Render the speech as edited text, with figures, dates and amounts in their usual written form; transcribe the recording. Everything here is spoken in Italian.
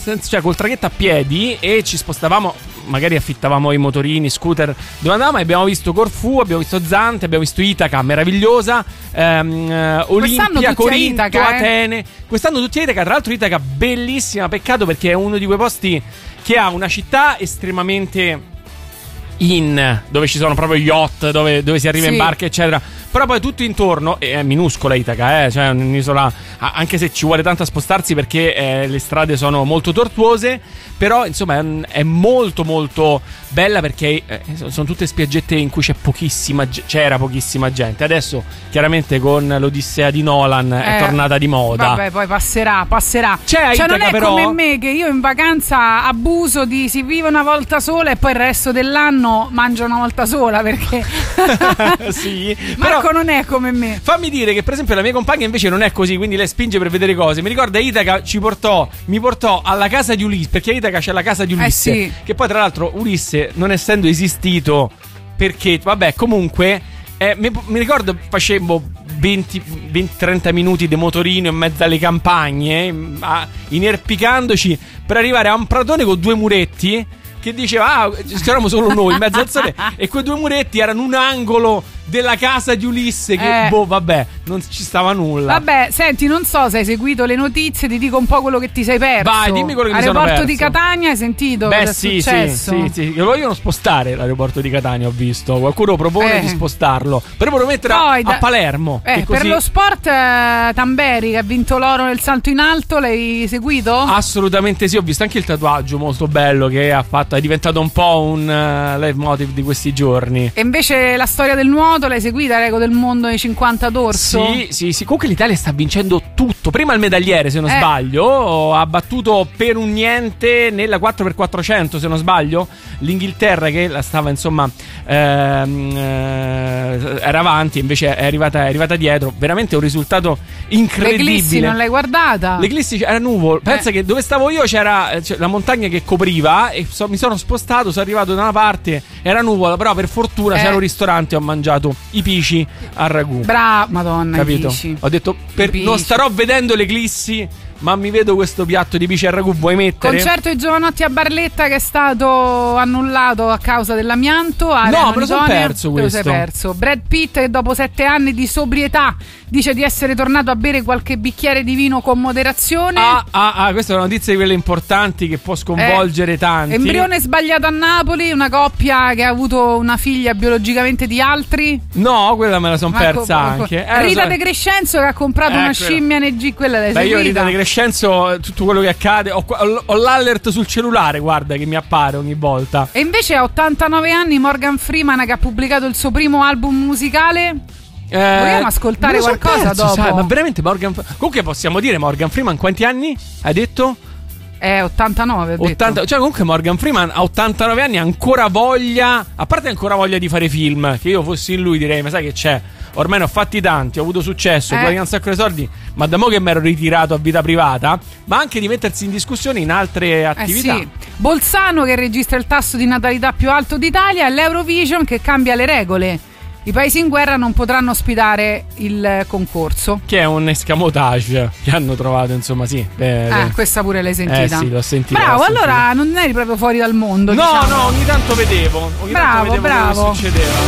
cioè col traghetto a piedi, e ci spostavamo, magari affittavamo i motorini, scooter, dove andavamo, e abbiamo visto Corfù, abbiamo visto Zante, abbiamo visto Itaca, meravigliosa, Olimpia, Corinto, Itaca, Atene. Quest'anno tutti a Itaca, tra l'altro Itaca bellissima, peccato perché è uno di quei posti che ha una città estremamente dove ci sono proprio yacht, dove si arriva in barca, eccetera. Però poi tutto intorno è minuscola Itaca, cioè è un'isola, anche se ci vuole tanto a spostarsi perché le strade sono molto tortuose, però insomma è molto molto bella, perché sono tutte spiaggette in cui c'era pochissima gente. Adesso chiaramente con l'Odissea di Nolan è tornata di moda. Vabbè, poi passerà. Cioè Itaca, non è però, come me, che io in vacanza abuso di si vive una volta sola e poi il resto dell'anno mangio una volta sola, perché sì, Marco però non è come me. fammi dire che per esempio la mia compagna invece non è così, quindi lei spinge per vedere cose. Mi ricorda Itaca mi portò alla casa di Ulisse, perché a Itaca c'è la casa di Ulisse, sì. che poi tra l'altro Ulisse, non essendo esistito, perché vabbè, comunque mi ricordo facemmo 20-30 minuti di motorino in mezzo alle campagne, inerpicandoci per arrivare a un pratone con 2 muretti, che diceva c'eravamo solo noi in mezzo al sole, e quei 2 muretti erano un angolo della casa di Ulisse, che vabbè, non ci stava nulla. Vabbè, senti, non so se hai seguito le notizie, ti dico un po' quello che ti sei perso. Vai, dimmi quello che mi sono perso. Aeroporto di Catania, hai sentito? Beh, cosa è successo? sì. Lo vogliono spostare l'aeroporto di Catania, ho visto. Qualcuno propone di spostarlo, però volevo mettere a Palermo. Così... Per lo sport, Tamberi, che ha vinto l'oro nel salto in alto, l'hai seguito? Assolutamente sì, ho visto anche il tatuaggio molto bello che ha fatto, è diventato un po' un leitmotiv di questi giorni. E invece la storia del nuoto l'hai seguita, Reco del mondo nei 50 d'orso? Sì. Comunque l'Italia sta vincendo tutto. Prima il medagliere, se non sbaglio, ha battuto per un niente nella 4x400, se non sbaglio, l'Inghilterra, che la stava insomma era avanti, invece è arrivata dietro. Veramente un risultato incredibile. Le Glissi non l'hai guardata? Le Glissi era nuvolo. Pensa che dove stavo io c'era la montagna che copriva, e mi sono spostato, sono arrivato da una parte, era nuvola, però per fortuna c'era un ristorante, ho mangiato i pici al ragù. Brava, madonna, capito? I pici. Ho detto non starò vedendo le Glissi, ma mi vedo questo piatto di pici al ragù, vuoi mettere? Concerto di Giovanotti a Barletta che è stato annullato a causa dell'amianto. No, me lo sono perso questo. Te lo sei perso. Brad Pitt, che dopo 7 anni di sobrietà dice di essere tornato a bere qualche bicchiere di vino con moderazione. Questa è una notizia di quelle importanti che può sconvolgere tanti. Embrione sbagliato a Napoli, una coppia che ha avuto una figlia biologicamente di altri. No, quella me la sono persa anche. Rita De Crescenzo, che ha comprato una scimmia NG, quella l'hai seguita? Io Rita De Crescenzo, tutto quello che accade, ho l'alert sul cellulare, guarda, che mi appare ogni volta. E invece a 89 anni Morgan Freeman, che ha pubblicato il suo primo album musicale. Vogliamo ascoltare qualcosa dopo? Sai, ma veramente comunque possiamo dire Morgan Freeman quanti anni hai detto? 89 cioè comunque Morgan Freeman a 89 anni ha ancora voglia, a parte ancora voglia di fare film, che io fossi in lui direi, ma sai che c'è, ormai ne ho fatti tanti, ho avuto successo, ho guadagnato un sacco di soldi, ma da mo' che mi ero ritirato a vita privata, ma anche di mettersi in discussione in altre attività. Sì. Bolzano, che registra il tasso di natalità più alto d'Italia, e l'Eurovision, che cambia le regole. I paesi in guerra non potranno ospitare il concorso, che è un escamotage che hanno trovato, insomma, sì. Questa pure l'hai sentita? Sì, l'ho sentita. Bravo, allora non eri proprio fuori dal mondo. No, diciamo. no, ogni tanto vedevo. Ogni tanto vedevo bravo. quello che succedeva.